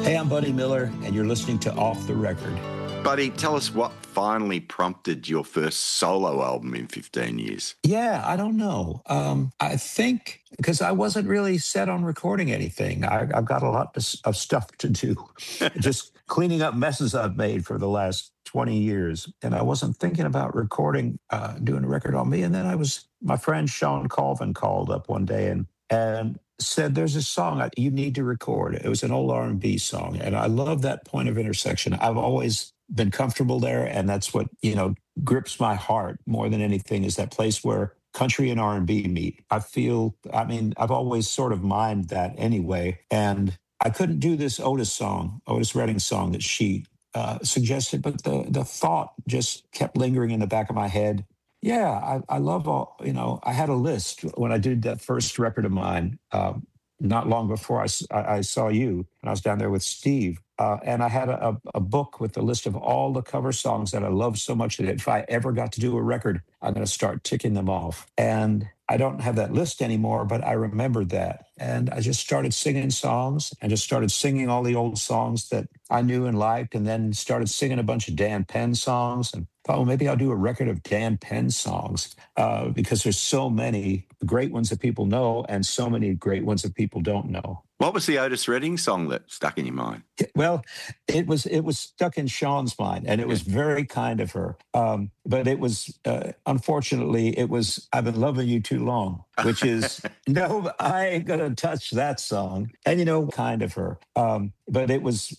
Hey, I'm Buddy Miller, and you're listening to Off the Record. Buddy, tell us what finally prompted your first solo album in 15 years. Yeah, I don't know. I think because I wasn't really set on recording anything. I've got a lot of stuff to do, just cleaning up messes I've made for the last 20 years. And I wasn't thinking about recording, doing a record on me. And then my friend Sean Colvin called up one day and said, "There's a song you need to record." It was an old R&B song. And I love that point of intersection. I've always been comfortable there. And that's what, grips my heart more than anything, is that place where country and R&B meet. I've always sort of mined that anyway. And I couldn't do this Otis Redding song that she suggested, but the thought just kept lingering in the back of my head. Yeah, I love I had a list when I did that first record of mine, not long before I saw you, and I was down there with Steve. And I had a book with a list of all the cover songs that I love so much that if I ever got to do a record, I'm going to start ticking them off. And I don't have that list anymore, but I remembered that. And I just started singing songs and just started singing all the old songs that I knew and liked, and then started singing a bunch of Dan Penn songs, and thought, well, maybe I'll do a record of Dan Penn songs because there's so many great ones that people know and so many great ones that people don't know. What was the Otis Redding song that stuck in your mind? Well, it was stuck in Sean's mind, and it was very kind of her. But it was, unfortunately, it was "I've Been Loving You Too Long," which is, no, I ain't gonna touch that song. And, kind of her. But it was,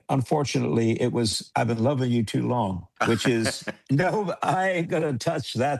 unfortunately, it was "I've Been Loving You Too Long," which is, no, I ain't gonna touch that